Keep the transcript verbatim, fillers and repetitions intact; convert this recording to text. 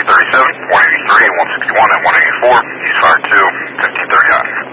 thirty-seven, one eighty-three, one sixty-one at one eighty-four. He's fired to fifteen thirty-nine.